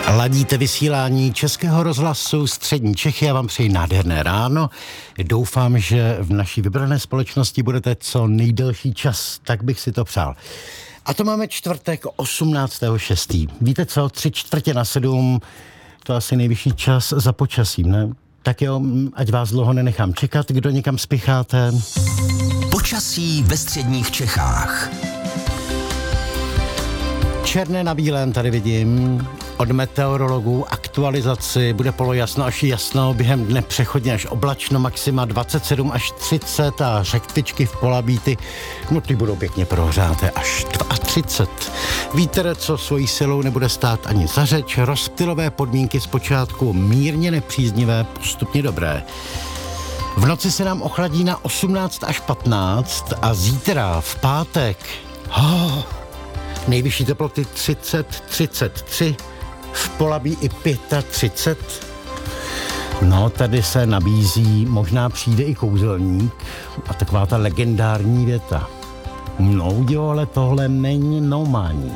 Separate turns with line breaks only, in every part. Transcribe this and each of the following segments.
Ladíte vysílání Českého rozhlasu Střední Čechy, já vám přeji nádherné ráno. Doufám, že v naší vybrané společnosti budete co nejdelší čas, tak bych si to přál. A to máme čtvrtek 18.6. Víte co, 6:45, to asi nejvyšší čas za počasím, ne? Tak jo, ať vás dlouho nenechám čekat, kdo někam spěcháte.
Počasí ve středních Čechách.
Černé na bílém tady vidím. Od meteorologů aktualizaci bude polojasno až jasno, během dne přechodně až oblačno, maxima 27 až 30 a řektičky v Polabíty, no ty budou pěkně prohřáté až 32. Vítr, co svojí silou nebude stát ani za řeč, rozptylové podmínky zpočátku mírně nepříznivé, postupně dobré. V noci se nám ochladí na 18 až 15 a zítra v pátek nejvyšší teploty 33, v Polabí i 35. No, tady se nabízí, možná přijde i kouzelník a taková ta legendární věta. No jo, ale tohle není normální.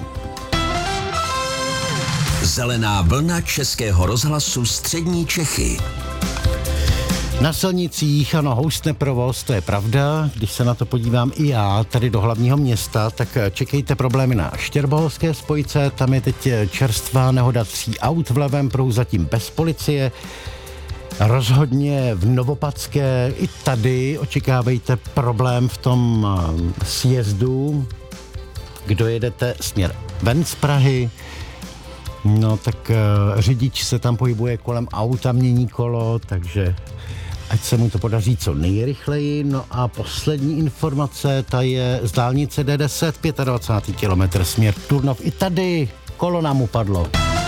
Zelená vlna Českého rozhlasu Střední Čechy.
Na silnicích, ano, houstne provoz, to je pravda. Když se na to podívám i já, tady do hlavního města, tak čekejte problémy na Štěrboholské spojce, tam je teď čerstvá nehoda 3 aut v levém proudu, zatím bez policie. Rozhodně v Novopadské i tady očekávejte problém v tom sjezdu, kdo jedete směr ven z Prahy. No tak řidič se tam pohybuje kolem auta, mění kolo, takže ať se mu to podaří co nejrychleji. No a poslední informace, ta je z dálnice D10, 25. kilometr směr Turnov. I tady kolo nám upadlo.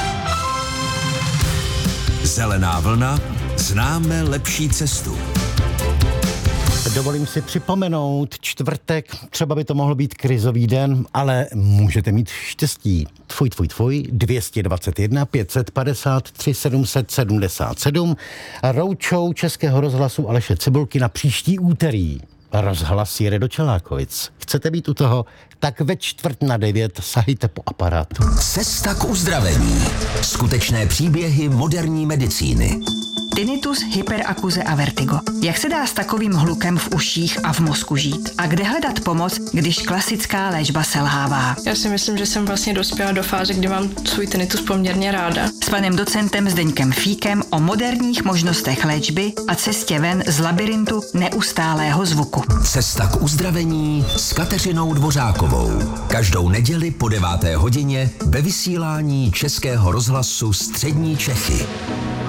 Zelená vlna, známe lepší cestu.
Dovolím si připomenout, čtvrtek, třeba by to mohl být krizový den, ale můžete mít štěstí. Tvůj, 221 553 777 roučou Českého rozhlasu Aleše Cibulky na příští úterý. Rozhlas jede do Čelákovic. Chcete být u toho? Tak ve 8:45 sahejte po aparátu.
Cesta k uzdravení. Skutečné příběhy moderní medicíny.
Tinnitus, hyperakuze a vertigo. Jak se dá s takovým hlukem v uších a v mozku žít? A kde hledat pomoc, když klasická léčba selhává?
Já si myslím, že jsem vlastně dospěla do fáze, kdy mám svůj tinnitus poměrně ráda.
S panem docentem Zdeňkem Fíkem o moderních možnostech léčby a cestě ven z labirintu neustálého zvuku.
Cesta k uzdravení s Kateřinou Dvořákovou. Každou neděli po 9. hodině ve vysílání Českého rozhlasu Střední Čechy.